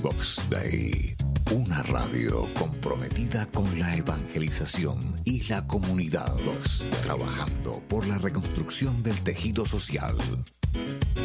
iVox Day, una radio comprometida con la evangelización y la comunidad, trabajando por la reconstrucción del tejido social.